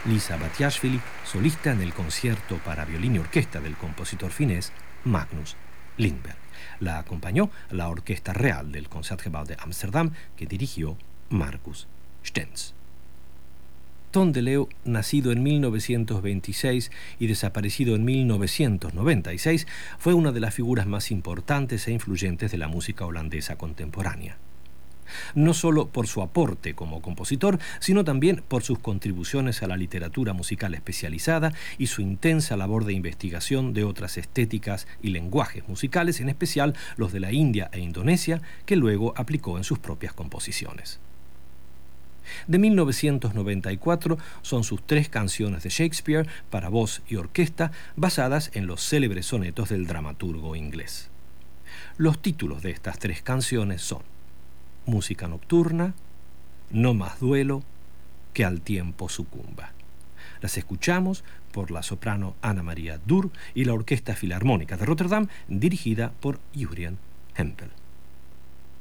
Lisa Batiashvili, solista en el concierto para violín y orquesta del compositor finés Magnus Lindberg. La acompañó la Orquesta Real del Concertgebouw de Ámsterdam, que dirigió Marcus Stenz. Ton de Leeuw, nacido en 1926 y desaparecido en 1996, fue una de las figuras más importantes e influyentes de la música holandesa contemporánea. No solo por su aporte como compositor, sino también por sus contribuciones a la literatura musical especializada y su intensa labor de investigación de otras estéticas y lenguajes musicales, en especial los de la India e Indonesia, que luego aplicó en sus propias composiciones. De 1994 son sus 3 canciones de Shakespeare para voz y orquesta, basadas en los célebres sonetos del dramaturgo inglés. Los títulos de estas 3 canciones son Música nocturna, No más duelo, que al tiempo sucumba. Las escuchamos por la soprano Anna Maria Dur y la Orquesta Filarmónica de Rotterdam, dirigida por Jurjen Hempel.